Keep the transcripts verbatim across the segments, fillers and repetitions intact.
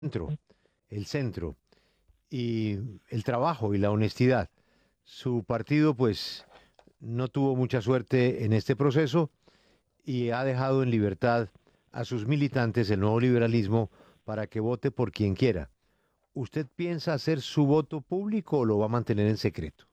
centro, el centro y el trabajo y la honestidad. Su partido, pues, no tuvo mucha suerte en este proceso y ha dejado en libertad a sus militantes el nuevo liberalismo para que vote por quien quiera. ¿Usted piensa hacer su voto público o lo va a mantener en secreto?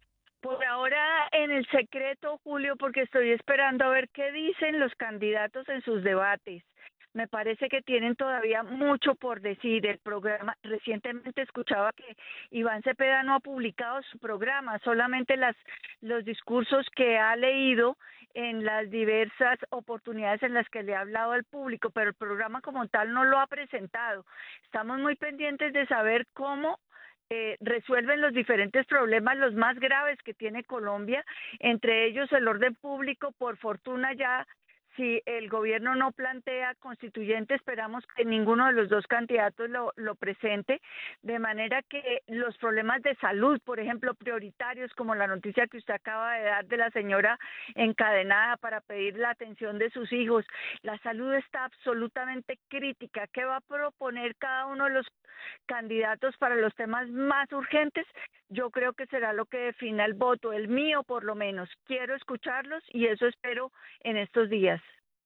Por ahora en el secreto, Julio, porque estoy esperando a ver qué dicen los candidatos en sus debates. Me parece que tienen todavía mucho por decir. El programa, recientemente escuchaba que Iván Cepeda no ha publicado su programa, solamente las, los discursos que ha leído en las diversas oportunidades en las que le ha hablado al público, pero el programa como tal no lo ha presentado. Estamos muy pendientes de saber cómo eh, resuelven los diferentes problemas, los más graves que tiene Colombia, entre ellos el orden público. Por fortuna ya, si el gobierno no plantea constituyente, esperamos que ninguno de los dos candidatos lo, lo presente, de manera que los problemas de salud, por ejemplo, prioritarios, como la noticia que usted acaba de dar de la señora encadenada para pedir la atención de sus hijos, la salud está absolutamente crítica. ¿Qué va a proponer cada uno de los candidatos para los temas más urgentes? Yo creo que será lo que defina el voto, el mío por lo menos. Quiero escucharlos y eso espero en estos días.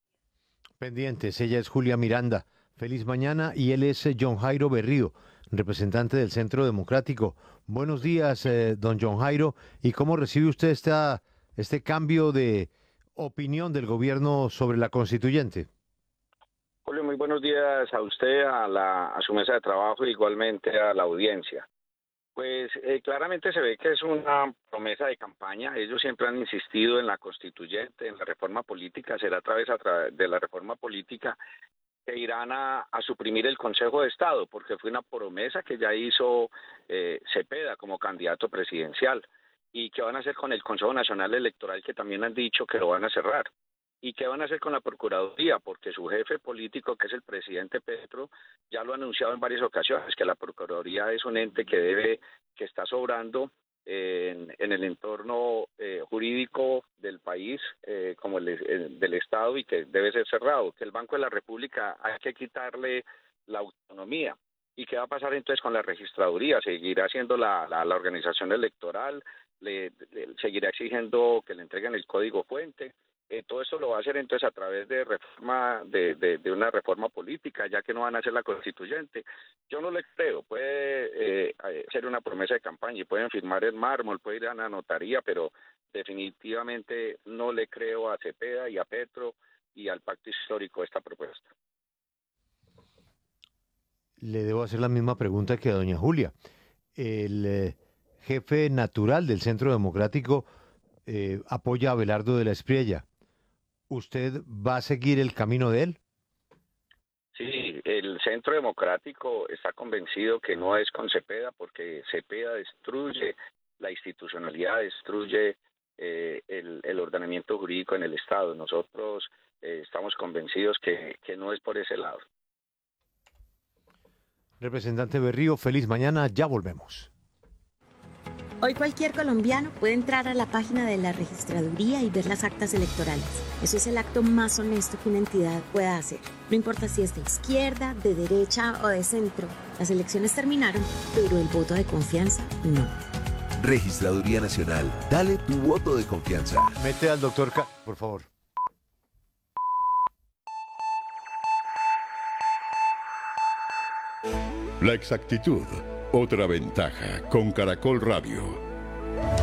Pendientes, ella es Julia Miranda. Feliz mañana y él es eh, John Jairo Berrío, representante del Centro Democrático. Buenos días, eh, don John Jairo. ¿Y cómo recibe usted esta, este cambio de opinión del gobierno sobre la constituyente? Julio, muy buenos días a usted, a, la, a su mesa de trabajo, igualmente a la audiencia. Pues eh, claramente se ve que es una promesa de campaña. Ellos siempre han insistido en la constituyente, en la reforma política. Será a través, a través de la reforma política que irán a, a suprimir el Consejo de Estado, porque fue una promesa que ya hizo eh, Cepeda como candidato presidencial. ¿Y qué van a hacer con el Consejo Nacional Electoral, que también han dicho que lo van a cerrar? ¿Y qué van a hacer con la Procuraduría? Porque su jefe político, que es el presidente Petro, ya lo ha anunciado en varias ocasiones, que la Procuraduría es un ente que debe, que está sobrando en, en el entorno eh, jurídico del país, eh, como el, el del Estado, y que debe ser cerrado, que el Banco de la República hay que quitarle la autonomía. ¿Y qué va a pasar entonces con la registraduría? ¿Seguirá siendo la, la, la organización electoral? ¿Le, le, ¿Seguirá exigiendo que le entreguen el código fuente? Eh, todo esto lo va a hacer entonces a través de reforma de, de, de una reforma política, ya que no van a hacer la constituyente. Yo no le creo. Puede eh, ser una promesa de campaña y pueden firmar el mármol, puede ir a la notaría, pero definitivamente no le creo a Cepeda y a Petro y al pacto histórico esta propuesta. Le debo hacer la misma pregunta que a doña Julia. El eh, jefe natural del Centro Democrático eh, apoya a Abelardo de la Espriella. ¿Usted va a seguir el camino de él? Sí, el Centro Democrático está convencido que no es con Cepeda, porque Cepeda destruye la institucionalidad, destruye eh, el, el ordenamiento jurídico en el Estado. Nosotros eh, estamos convencidos que, que no es por ese lado. Representante Berrío, feliz mañana, ya volvemos. Hoy cualquier colombiano puede entrar a la página de la registraduría y ver las actas electorales. Eso es el acto más honesto que una entidad pueda hacer. No importa si es de izquierda, de derecha o de centro. Las elecciones terminaron, pero el voto de confianza no. Registraduría Nacional, dale tu voto de confianza. Mete al doctor K, por favor. La exactitud, otra ventaja con Caracol Radio.